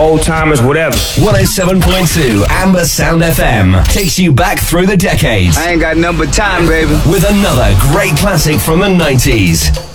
old timers, whatever. 107.2 Amber Sound FM takes you back through the decades. I ain't got nothing but time, baby. With another great classic from the 90s.